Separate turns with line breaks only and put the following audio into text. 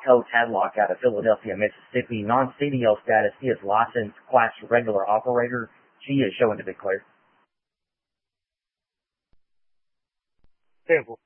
Coe Tadlock out of Philadelphia, Mississippi. Non-CDL status. He is licensed class regular operator. She is showing to be clear.
Sample.